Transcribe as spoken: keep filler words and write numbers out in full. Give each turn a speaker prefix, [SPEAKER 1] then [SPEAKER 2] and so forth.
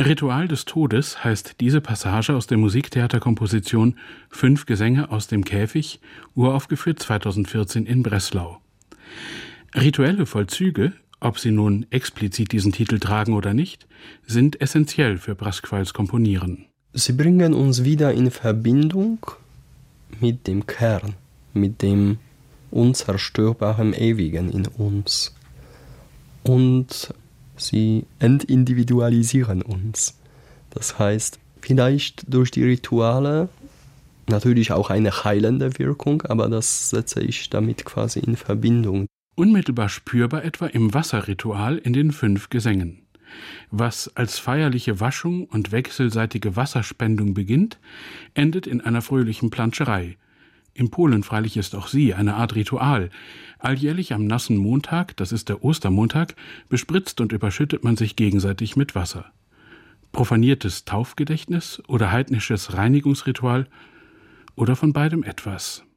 [SPEAKER 1] Ritual des Todes heißt diese Passage aus der Musiktheaterkomposition Fünf Gesänge aus dem Käfig, uraufgeführt zweitausendvierzehn in Breslau. Rituelle Vollzüge, ob sie nun explizit diesen Titel tragen oder nicht, sind essentiell für Brasquals Komponieren.
[SPEAKER 2] Sie bringen uns wieder in Verbindung mit dem Kern, mit dem unzerstörbaren Ewigen in uns. Und sie entindividualisieren uns. Das heißt, vielleicht durch die Rituale natürlich auch eine heilende Wirkung, aber das setze ich damit quasi in Verbindung.
[SPEAKER 1] Unmittelbar spürbar etwa im Wasserritual in den fünf Gesängen. Was als feierliche Waschung und wechselseitige Wasserspendung beginnt, endet in einer fröhlichen Planscherei. In Polen freilich ist auch sie eine Art Ritual. Alljährlich am nassen Montag, das ist der Ostermontag, bespritzt und überschüttet man sich gegenseitig mit Wasser. Profaniertes Taufgedächtnis oder heidnisches Reinigungsritual oder von beidem etwas.